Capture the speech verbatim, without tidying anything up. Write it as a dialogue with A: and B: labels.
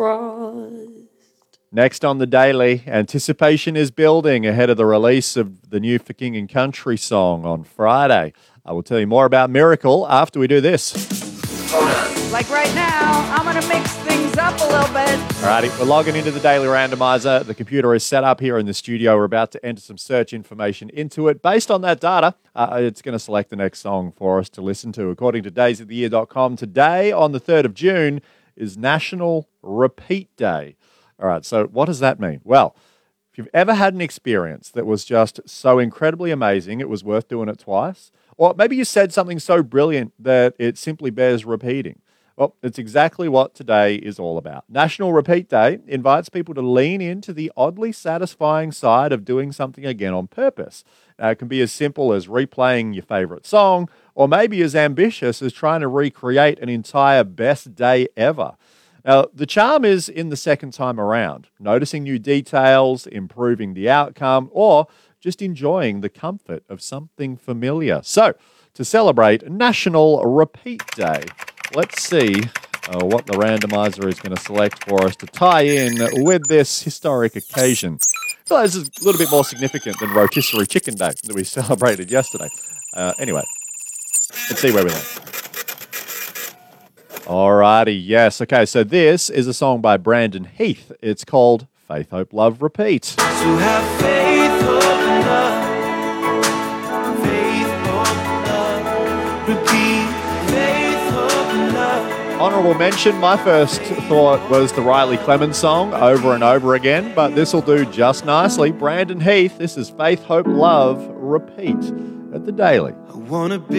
A: crossed.
B: Next on the Daily, anticipation is building ahead of the release of the new For King and Country song on Friday. I will tell you more about Miracle after we do this.
C: Like right now, I'm going to mix things up a little bit.
B: Alrighty, we're logging into the Daily Randomizer. The computer is set up here in the studio. We're about to enter some search information into it. Based on that data, uh, it's going to select the next song for us to listen to. According to days of the year dot com, today on the third of June is National Repeat Day. All right, so what does that mean? Well, if you've ever had an experience that was just so incredibly amazing, it was worth doing it twice, or maybe you said something so brilliant that it simply bears repeating. Well, it's exactly what today is all about. National Repeat Day invites people to lean into the oddly satisfying side of doing something again on purpose. Now, it can be as simple as replaying your favorite song, or maybe as ambitious as trying to recreate an entire best day ever. Now, the charm is in the second time around, noticing new details, improving the outcome, or just enjoying the comfort of something familiar. So, to celebrate National Repeat Day, let's see uh, what the randomizer is going to select for us to tie in with this historic occasion. I feel like this is a little bit more significant than Rotisserie Chicken Day that we celebrated yesterday. Uh, anyway, let's see where we land. Alrighty, yes. Okay, so this is a song by Brandon Heath. It's called Faith, Hope, Love, Repeat.
D: To have faith, hope, and love. Faith, hope, love, repeat. Faith, hope, and love.
B: Honourable mention, my first thought was the Riley Clemens song over and over again, but this will do just nicely. Brandon Heath, this is Faith, Hope, Love, Repeat at the Daily.
D: I wanna be